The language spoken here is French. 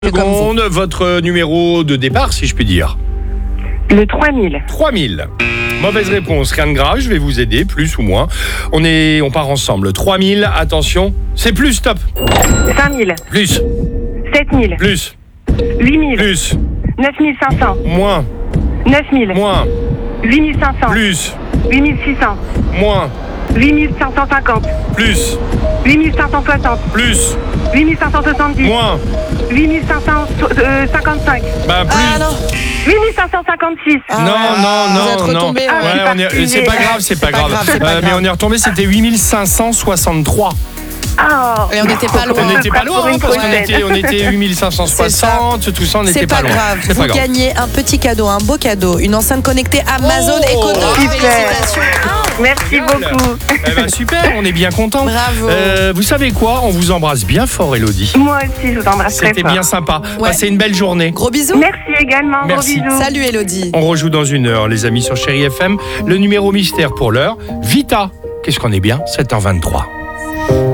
Seconde, votre numéro de départ, si je puis dire. Le 3000. 3000. Mauvaise réponse, rien de grave, je vais vous aider, plus ou moins. On part ensemble. 3000, attention, c'est plus, stop. 5000. Plus, 7000. plus, 8000. plus, 9500. moins, 9000. moins, 8500. plus, 8600. moins, 8550. plus, 8560. plus, 8570. moins, 8555. bah plus. Ah non. 8556. Ah, Non, ouais. Vous êtes non. retombé, Ah, ouais. Ouais, c'est pas grave, c'est pas pas grave. grave, c'est pas Mais grave. on est retombé, c'était 8563. Oh. Et on n'était pas loin. On n'était pas loin, Pour une parce qu'on prochaine. était 8560, tout ça, on n'était C'est pas pas loin. grave. C'est Vous pas grave. gagnez un petit cadeau, un beau cadeau, une enceinte connectée Amazon Echo Dot. Super. Félicitations. Merci Génial. beaucoup. Eh ben, super, on est bien contents. Bravo. Vous savez quoi? On vous embrasse bien fort, Elodie. Moi aussi, je vous embrasse très C'était fort. bien sympa. Ouais. Passez une belle journée. Gros bisous. Merci également. Merci. Gros bisous. Salut Elodie. On rejoue dans une heure, les amis, sur Chéri FM. Le numéro mystère pour l'heure, Vita. Qu'est-ce qu'on est bien? 7h23.